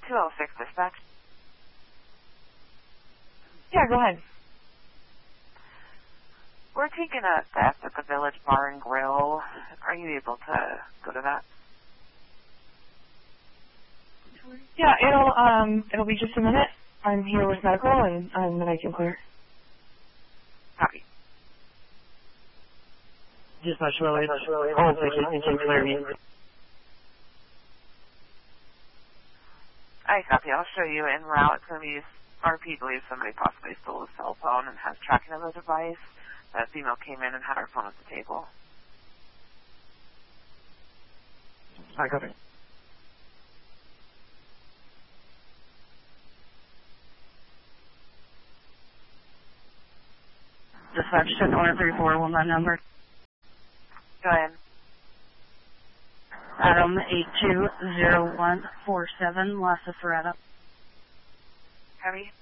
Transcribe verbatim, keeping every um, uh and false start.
two oh six dispatch. Yeah, go ahead. We're taking a theft at the Village Bar and Grill. Are you able to go to that? Yeah, it'll um it'll be just a minute. I'm here with medical and um, then I can clear. Copy. Dispatch Lily. Hold station, you can clear me. I copy. I'll show you en route. It's going to be R P believes somebody possibly stole a cell phone and has tracking of the device. That female came in and had her phone at the table. I copy. Dispatch ten one three four, one that number. Go ahead. Adam eight two zero one four seven, Lassa Ferretta. Copy.